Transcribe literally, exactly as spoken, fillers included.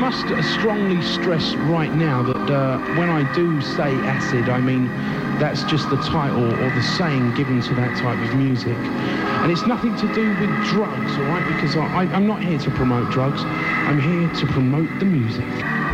must strongly stress right now that uh, when I do say acid, I mean that's just the title or the saying given to that type of music. And it's nothing to do with drugs, all right? Because I, I, I'm not here to promote drugs. I'm here to promote the music.